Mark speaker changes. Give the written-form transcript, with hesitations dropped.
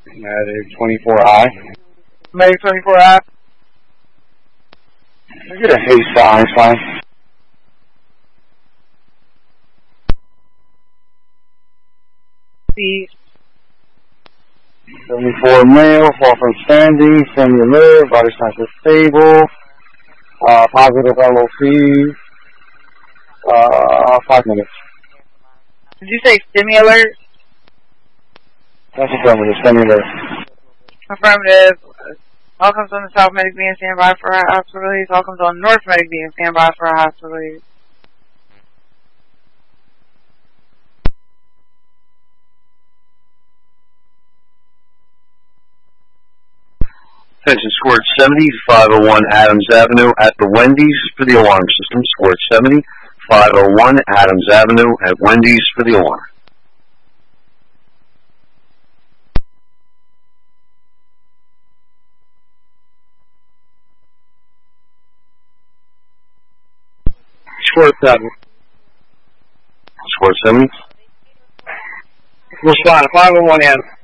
Speaker 1: Medic 24I.
Speaker 2: Medic 24I.
Speaker 1: Can I get a haste to Einstein?
Speaker 2: Please.
Speaker 1: 74 male, fall from standing, semi alert, body sensor stable, positive LOC, 5 minutes.
Speaker 2: Did you say semi alert?
Speaker 1: That's affirmative, semi alert.
Speaker 2: Affirmative. All comes on the South Medic being standby for our hospital release. All comes on North Medic being standby for our hospital release.
Speaker 3: Attention, Squad 70, 501 Adams Avenue at the Wendy's for the alarm system. Squad 70, 501 Adams Avenue at Wendy's for the alarm.
Speaker 1: Squad 7.
Speaker 3: Squad 70.
Speaker 1: Respond, 501 Adams.